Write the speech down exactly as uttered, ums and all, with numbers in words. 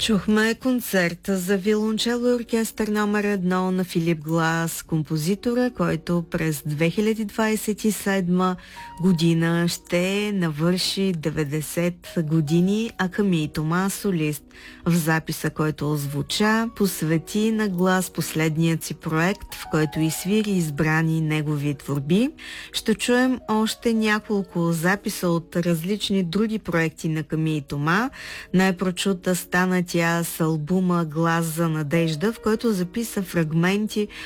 Чухме концерта за виолончело и оркестър номер едно на Филип Глас, композитора, който през две хиляди двадесет и седма година ще навърши деветдесет години, а Камий Тома, солист. В записа, който озвуча, посвети на глас последният си проект, в който изсвири избрани негови творби. Ще чуем още няколко записа от различни други проекти на Камий Тома. Най-прочута стана тя с албума "Глас за надежда", в който записа фрагменти